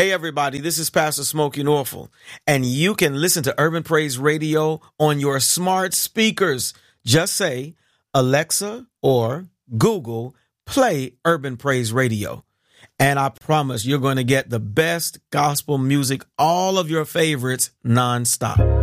Hey, everybody, this is Pastor Smokey Norfolk, and you can listen to Urban Praise Radio on your smart speakers. Just say, Alexa or Google, play Urban Praise Radio. And I promise you're going to get the best gospel music, all of your favorites, nonstop.